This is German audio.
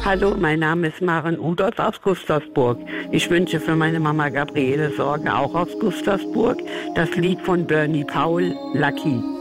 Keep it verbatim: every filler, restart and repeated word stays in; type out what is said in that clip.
Hallo, mein Name ist Maren Udolf aus Gustavsburg. Ich wünsche für meine Mama Gabriele Sorge, auch aus Gustavsburg, das Lied von Bernie Paul, Lucky.